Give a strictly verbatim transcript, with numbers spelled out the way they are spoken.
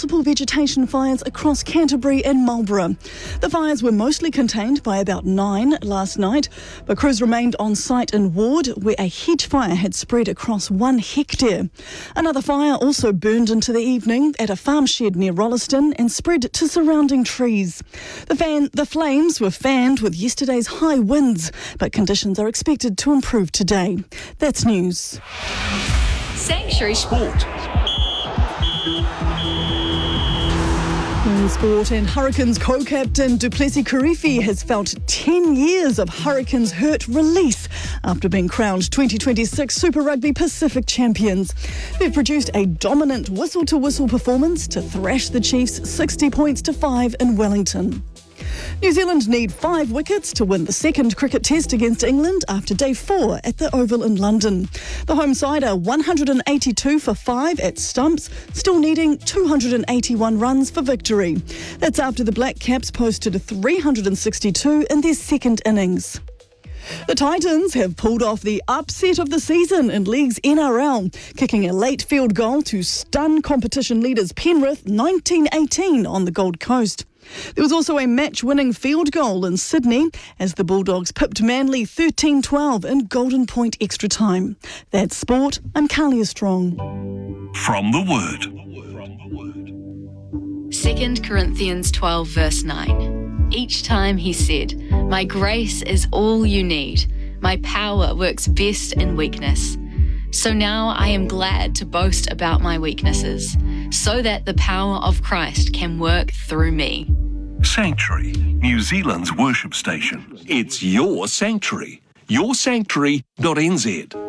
multiple vegetation fires across Canterbury and Marlborough. The fires were mostly contained by about nine last night, but crews remained on site in Ward, where a hedge fire had spread across one hectare. Another fire also burned into the evening at a farm shed near Rolleston and spread to surrounding trees. The, fan, the flames were fanned with yesterday's high winds, but conditions are expected to improve today. That's news. Sanctuary Sport. In sport, and Hurricanes co-captain Duplessis Kirifi has felt ten years of Hurricanes hurt release after being crowned twenty twenty-six Super Rugby Pacific champions. They've produced a dominant whistle-to-whistle performance to thrash the Chiefs sixty points to five in Wellington. New Zealand need five wickets to win the second cricket test against England after day four at the Oval in London. The home side are one hundred eighty-two for five at stumps, still needing two hundred eighty-one runs for victory. That's after the Black Caps posted three hundred sixty-two in their second innings. The Titans have pulled off the upset of the season in League's N R L, kicking a late field goal to stun competition leaders Penrith nineteen eighteen on the Gold Coast. There was also a match-winning field goal in Sydney as the Bulldogs pipped Manly thirteen twelve in Golden Point extra time. That's sport. I'm Kalia Strong. From the Word. Second Corinthians twelve verse nine. Each time he said, "My grace is all you need. My power works best in weakness. So now I am glad to boast about my weaknesses, so that the power of Christ can work through me." Sanctuary, New Zealand's worship station. It's your sanctuary. your sanctuary dot n z.